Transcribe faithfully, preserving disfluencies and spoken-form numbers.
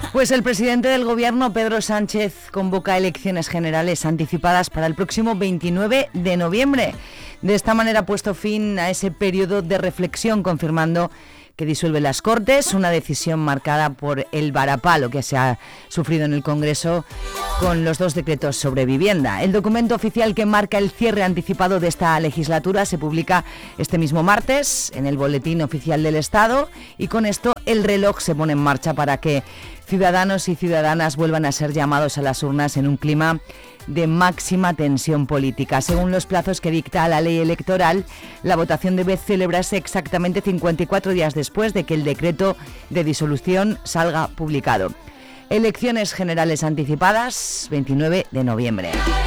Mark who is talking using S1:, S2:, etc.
S1: Pues el presidente del Gobierno, Pedro Sánchez, convoca elecciones generales anticipadas para el próximo veintinueve de noviembre. De esta manera ha puesto fin a ese periodo de reflexión, confirmando que disuelve las Cortes, una decisión marcada por el varapalo que se ha sufrido en el Congreso con los dos decretos sobre vivienda. El documento oficial que marca el cierre anticipado de esta legislatura se publica este mismo martes en el Boletín Oficial del Estado, y con esto el reloj se pone en marcha para que ciudadanos y ciudadanas vuelvan a ser llamados a las urnas en un clima de máxima tensión política. Según los plazos que dicta la ley electoral, la votación debe celebrarse exactamente cincuenta y cuatro días después de que el decreto de disolución salga publicado. Elecciones generales anticipadas, veintinueve de noviembre.